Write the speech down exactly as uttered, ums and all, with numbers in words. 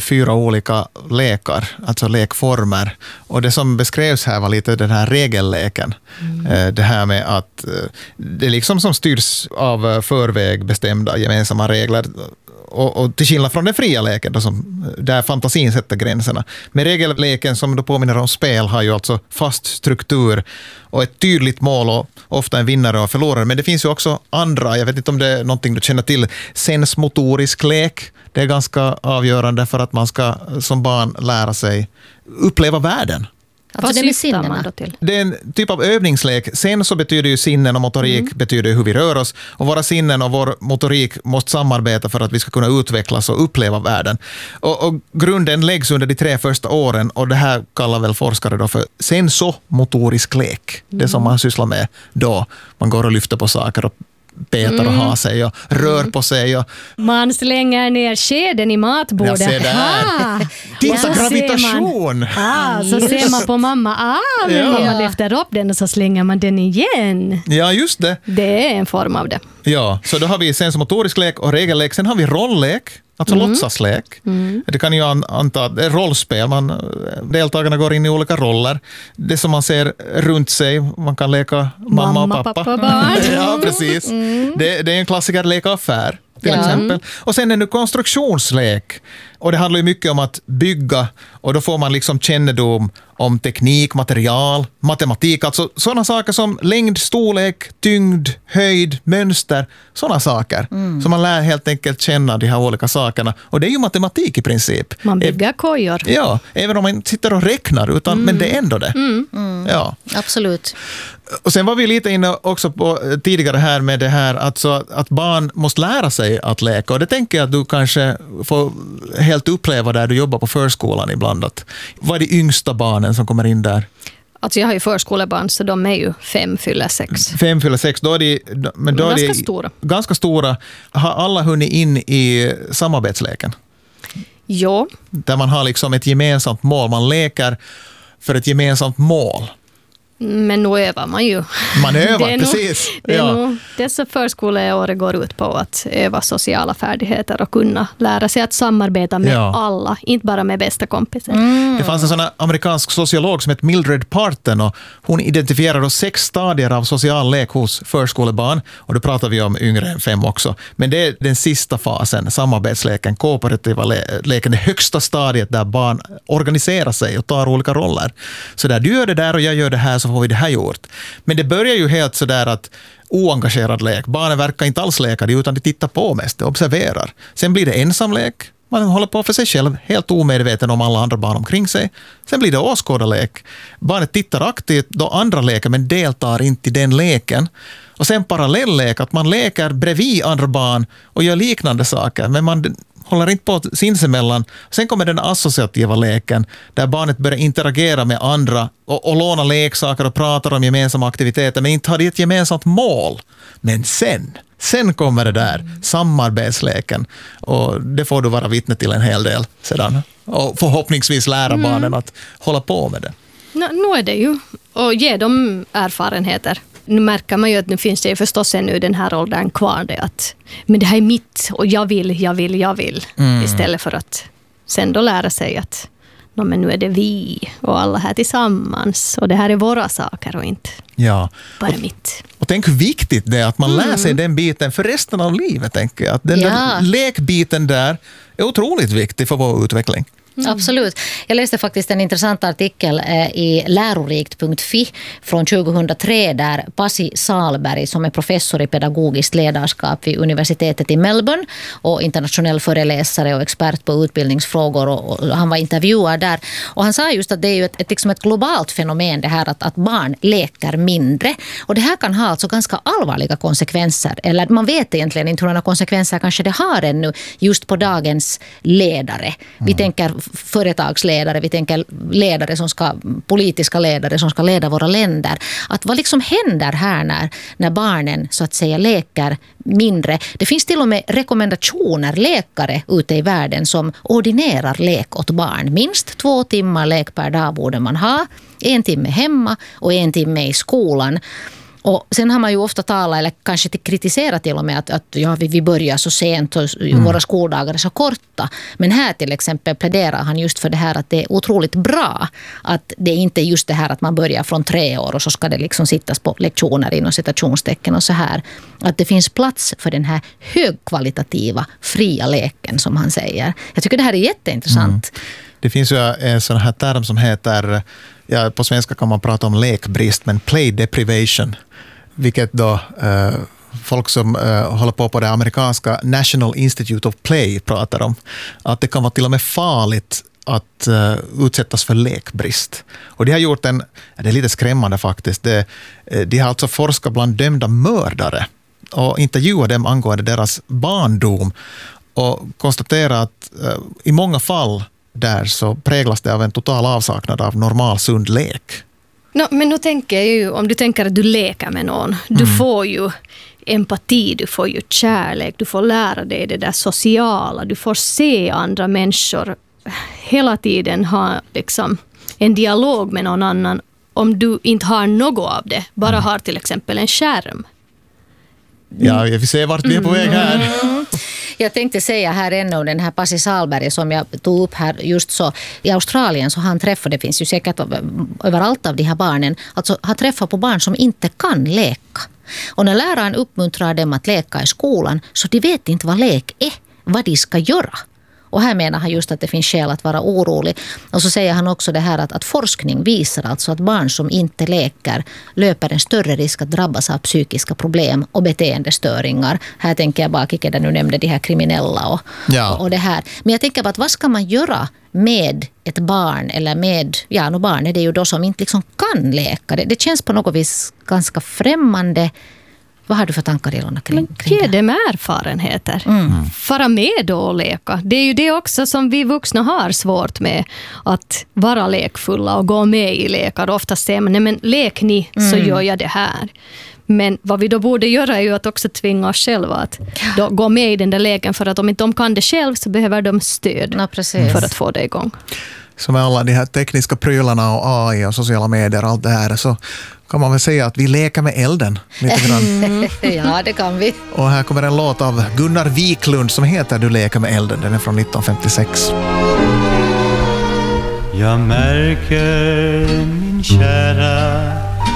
fyra olika lekar, alltså lekformer. Och det som beskrevs här var lite den här regelleken. Mm. Det här med att det är liksom som styrs av förväg bestämda gemensamma regler. Och, och till skillnad från den fria leken då, som, där fantasin sätter gränserna. Men regelleken som då påminner om spel har ju alltså fast struktur och ett tydligt mål och ofta en vinnare och förlorare. Men det finns ju också andra, jag vet inte om det är någonting du känner till, sensmotorisk lek. Det är ganska avgörande för att man ska som barn lära sig uppleva världen. Alltså det med sinnena. Till? Det är en typ av övningslek. Sen så betyder ju sinnen och motorik mm. betyder hur vi rör oss. Och våra sinnen och vår motorik måste samarbeta för att vi ska kunna utvecklas och uppleva världen. Och, och grunden läggs under de tre första åren och det här kallar väl forskare då för sensomotorisk lek. Mm. Det som man sysslar med då. Man går och lyfter på saker och petar mm. och har sig och rör mm. på sig. Och... Man slänger ner skeden i matbordet. Jag ser det här. Titta, ja, gravitation! Ah, så ser man på mamma. Ah, men ja. Man lyfter upp den och så slänger man den igen. Ja, just det. Det är en form av det. Ja, så då har vi sensomotorisk lek och regellek. Sen har vi rolllek. Alltså mm. låtsaslek. Mm. Det kan ju anta det är rollspel. Man, deltagarna går in i olika roller. Det som man ser runt sig. Man kan leka mamma, mamma och pappa. pappa barn. Ja, precis. Mm. Det, det är en klassiker, leka affär till ja. exempel. Och sen är det konstruktionslek. Och det handlar ju mycket om att bygga. Och då får man liksom kännedom om teknik, material, matematik. Alltså sådana saker som längd, storlek, tyngd, höjd, mönster. Sådana saker. Mm. Så man lär helt enkelt känna de här olika sakerna. Och det är ju matematik i princip. Man bygger kojor. Ja, även om man inte sitter och räknar. Utan, mm. Men det är ändå det. Mm. Mm. Ja. Absolut. Och sen var vi lite inne också på tidigare här med det här alltså att barn måste lära sig att leka. Och det tänker jag att du kanske får helt uppleva där du jobbar på förskolan ibland. Att, vad är de yngsta barnen som kommer in där? Alltså jag har ju förskolebarn så de är ju fem fyller sex. Fem fyller sex, då är de, men då är ganska de stora. Ganska stora. Har alla hunnit in i samarbetsleken? Ja. Där man har liksom ett gemensamt mål. Man leker för ett gemensamt mål. Men nu övar man ju. Man övar, det precis. Nog, det är ja. nog dessa förskoleåret går ut på att öva sociala färdigheter och kunna lära sig att samarbeta med ja. alla, inte bara med bästa kompisar. Mm. Det fanns en sån amerikansk sociolog som heter Mildred Parton och hon identifierade sex stadier av social lek hos förskolebarn och då pratar vi om yngre än fem också. Men det är den sista fasen, samarbetsleken, kooperativa le- leken, det högsta stadiet där barn organiserar sig och tar olika roller. Så där du gör det där och jag gör det här så får vi det här gjort. Men det börjar ju helt så där att oengagerad lek. Barnen verkar inte alls leka det utan de tittar på mest, de observerar. Sen blir det ensamlek. Man håller på för sig själv, helt omedveten om alla andra barn omkring sig. Sen blir det åskådarlek. Barnet tittar aktivt då andra leker men deltar inte i den leken. Och sen parallelllek, att man leker bredvid andra barn och gör liknande saker. Men man håller inte på sinsemellan. Sen kommer den associativa leken där barnet börjar interagera med andra och, och låna leksaker och pratar om gemensamma aktiviteter men inte har det ett gemensamt mål. Men sen, sen kommer det där samarbetsleken och det får du vara vittne till en hel del sedan. Och förhoppningsvis lära mm. barnen att hålla på med det. No, nu är det ju. Och ge dem erfarenheter. Nu märker man ju att nu finns det ju förstås ännu den här åldern kvar det att men det här är mitt och jag vill, jag vill, jag vill. Mm. Istället för att sen då lära sig att no, men nu är det vi och alla här tillsammans och det här är våra saker och inte ja. bara och, mitt. Och tänk hur viktigt det är att man mm. lär sig den biten för resten av livet, tänker jag. Att den ja. där lekbiten där är otroligt viktig för vår utveckling. Mm. Absolut. Jag läste faktiskt en intressant artikel eh, i lärorikt punkt fi från tjugohundratre där Pasi Salberg som är professor i pedagogiskt ledarskap vid universitetet i Melbourne och internationell föreläsare och expert på utbildningsfrågor och, och han var intervjuad där och han sa just att det är ju ett, ett, liksom ett globalt fenomen det här att, att barn leker mindre och det här kan ha alltså ganska allvarliga konsekvenser eller man vet egentligen inte hur några konsekvenser kanske det har ännu just på dagens ledare. Mm. Vi tänker företagsledare, vi tänker ledare som ska, politiska ledare som ska leda våra länder. Att vad liksom händer här när, när barnen så att säga leker mindre. Det finns till och med rekommendationer, läkare ute i världen som ordinerar lek åt barn. Minst två timmar lek per dag borde man ha. En timme hemma och en timme i skolan. Och sen har man ju ofta talat, eller kanske kritiserat till och med att, att ja, vi, vi börjar så sent och mm. våra skoldagar är så korta. Men här till exempel pläderar han just för det här att det är otroligt bra att det är inte just det här att man börjar från tre år och så ska det liksom sittas på lektioner inom citationstecken och så här. Att det finns plats för den här högkvalitativa fria leken som han säger. Jag tycker det här är jätteintressant. Mm. Det finns ju en sån här term som heter, ja, på svenska kan man prata om lekbrist, men play deprivation, vilket då eh, folk som eh, håller på på det amerikanska National Institute of Play pratar om, att det kan vara till och med farligt att uh, utsättas för lekbrist. Och de har gjort en, det är lite skrämmande faktiskt, det, de har alltså forskat bland dömda mördare och intervjuat dem angående deras barndom och konstaterat att uh, i många fall där så präglas det av en total avsaknad av normal sund lek. No, men nu tänker jag ju, om du tänker att du leker med någon, du mm. får ju empati, du får ju kärlek, du får lära dig det där sociala, du får se andra människor hela tiden ha liksom en dialog med någon annan. Om du inte har något av det, bara mm. har till exempel en skärm. Ja, jag vill se vart vi är på väg här. Mm. Jag tänkte säga här ännu om den här Pasi Sahlberg som jag tog upp här just så. I Australien så har han träffat, det finns ju säkert överallt av de här barnen, alltså har träffat på barn som inte kan leka. Och när läraren uppmuntrar dem att leka i skolan så de vet inte vad lek är, vad de ska göra. Och här menar han just att det finns skäl att vara orolig. Och så säger han också det här att, att forskning visar alltså att barn som inte leker löper en större risk att drabbas av psykiska problem och beteendestöringar. Här tänker jag bara, Kike, där nu nämnde de här kriminella och, ja. och, och det här. Men jag tänker på att vad ska man göra med ett barn eller med, ja, no barn är det ju då som inte liksom kan leka. Det, det känns på något vis ganska främmande. Vad har du för tankar, Ilona, kring, kring det? Ge dem erfarenheter. Mm. Fara med och leka. Det är ju det också som vi vuxna har svårt med. Att vara lekfulla och gå med i lekar. Oftast säger man, nej men lek ni så mm. gör jag det här. Men vad vi då borde göra är ju att också tvinga oss själva att då gå med i den där leken. För att om inte de kan det själv så behöver de stöd ja, för att få det igång. Som med alla de här tekniska prylarna och A I och sociala medier och allt det här så kan man väl säga att vi leker med elden lite grann. Mm. Ja, det kan vi. Och här kommer en låt av Gunnar Wiklund som heter Du leker med elden. Den är från nittonhundrafemtiosex. Jag märker, min kära,